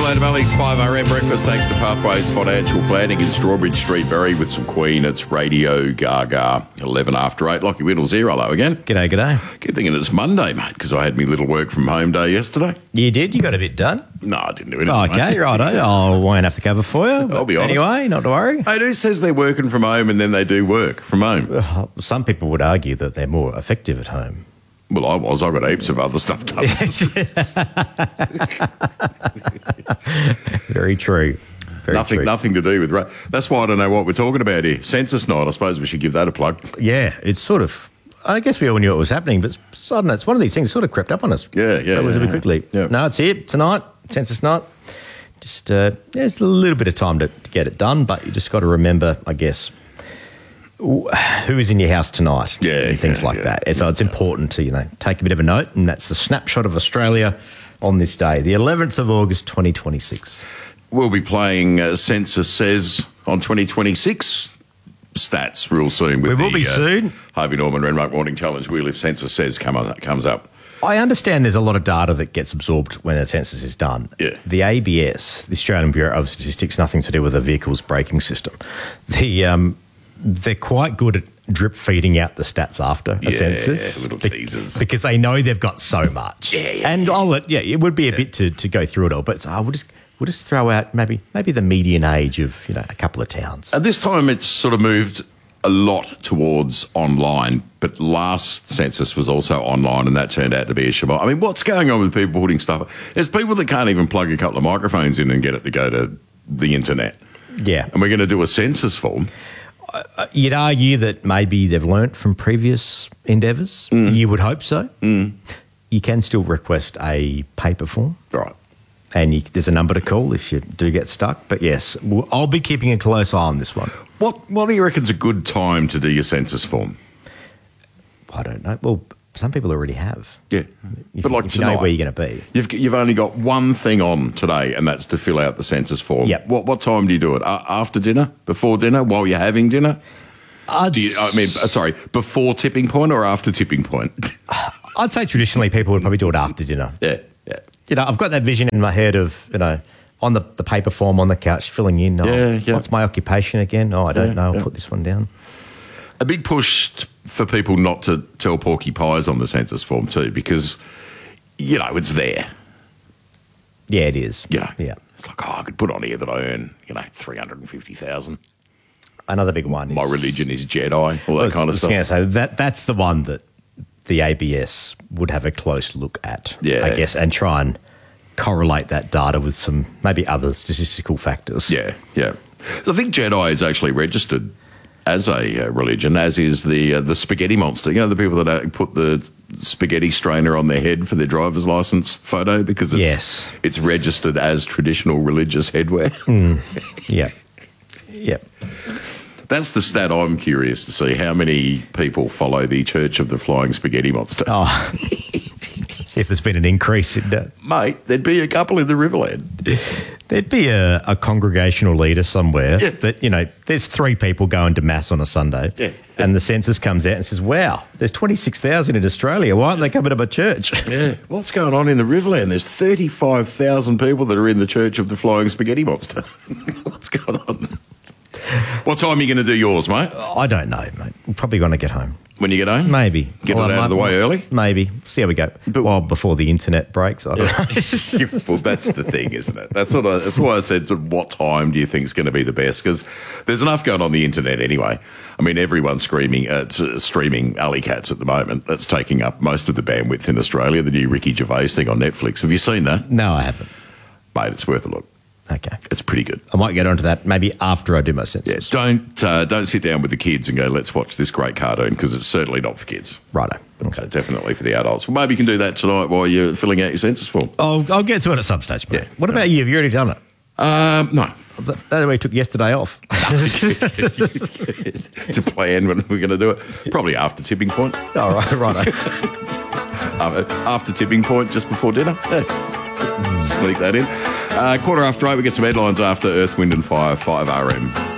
Hello to Valley's 5RM breakfast. Thanks to Pathways Financial Planning in Strawbridge Street, Berry, with some Queen. It's Radio Gaga, 11 after 8. Lockie Whittle's here. Hello again. G'day. Good thinking it's Monday, mate, because I had me little work from home day yesterday. You did? You got a bit done? No, I didn't do anything. Oh, okay, righto. I won't have to cover for you. I'll be honest. Anyway, not to worry. Hey, who says they're working from home and then they do work from home? Some people would argue that they're more effective at home. Well, I got heaps of other stuff done. Very true. Nothing to do with... That's why I don't know what we're talking about here. Census night, I suppose we should give that a plug. Yeah, it's sort of... I guess we all knew it was happening, but I don't know, it's one of these things that sort of crept up on us. Yeah. It was a bit quickly. Yeah. No, it's here tonight, census night. Just, it's a little bit of time to get it done, but you just got to remember, I guess, who's in your house tonight, and things like that. And so it's important to, take a bit of a note, and that's the snapshot of Australia on this day, the 11th of August, 2026. We'll be playing Census Says on 2026 stats real soon. We will be soon. Harvey Norman Renmark Morning Challenge wheel if Census Says comes up. I understand there's a lot of data that gets absorbed when a census is done. Yeah. The ABS, the Australian Bureau of Statistics, nothing to do with the vehicle's braking system. They're quite good at drip feeding out the stats after a census. Little teasers. Because they know they've got so much. And it would be a bit to go through it all, but we'll just throw out maybe the median age of a couple of towns. At this time, it's sort of moved a lot towards online, but last census was also online, and that turned out to be a shabbat. I mean, what's going on with people putting stuff up? There's people that can't even plug a couple of microphones in and get it to go to the internet. Yeah. And we're going to do a census form. You'd argue that maybe they've learnt from previous endeavours. You would hope so. You can still request a paper form. Right. And there's a number to call if you do get stuck. But yes, I'll be keeping a close eye on this one. What do you reckon's a good time to do your census form? I don't know. Well, some people already have. Yeah. But like if tonight, you know where you're going to be. You've only got one thing on today, and that's to fill out the census form. Yep. What time do you do it? After dinner? Before dinner? While you're having dinner? Before tipping point or after tipping point? I'd say traditionally people would probably do it after dinner. Yeah. I've got that vision in my head of, on the paper form on the couch filling in. What's my occupation again? I don't know. I'll put this one down. A big push for people not to tell porcupines on the census form too, because, it's there. Yeah, it is. Yeah. It's like, I could put on here that I earn, 350,000. Another big one is... My religion is Jedi, all that kind of stuff. I was going to say, that's the one that the ABS would have a close look at, I guess, and try and correlate that data with some maybe other statistical factors. Yeah. So I think Jedi is actually registered as a religion, as is the spaghetti monster. The people that put the spaghetti strainer on their head for their driver's license photo because it's registered as traditional religious headwear. Yeah. That's the stat I'm curious to see. How many people follow the Church of the Flying Spaghetti Monster? Oh, see if there's been an increase in that. Mate, there'd be a couple in the Riverland. There'd be a congregational leader somewhere that, there's 3 people going to Mass on a Sunday and the census comes out and says, wow, there's 26,000 in Australia. Why aren't they coming to my church? Yeah. What's going on in the Riverland? There's 35,000 people that are in the Church of the Flying Spaghetti Monster. What's going on? What time are you going to do yours, mate? I don't know, mate. We're probably going to get home. When you get home? Maybe. Get it out of the way early? Maybe. See how we go. Before the internet breaks, I don't know. Well, that's the thing, isn't it? That's why I said, what time do you think is going to be the best? Because there's enough going on the internet anyway. I mean, everyone's streaming Alley Cats at the moment. That's taking up most of the bandwidth in Australia, the new Ricky Gervais thing on Netflix. Have you seen that? No, I haven't. Mate, it's worth a look. Okay. It's pretty good. I might get onto that maybe after I do my census. Yeah, don't sit down with the kids and go, let's watch this great cartoon, because it's certainly not for kids. Righto. Okay, definitely for the adults. Well, maybe you can do that tonight while you're filling out your census form. I'll get to it at some stage. Yeah. What about you? Have you already done it? No. That's why you took yesterday off. To plan when we're going to do it. Probably after tipping point. All right, righto. After tipping point, just before dinner. Sneak that in. 8:15, we get some headlines after Earth, Wind and Fire, 5RM.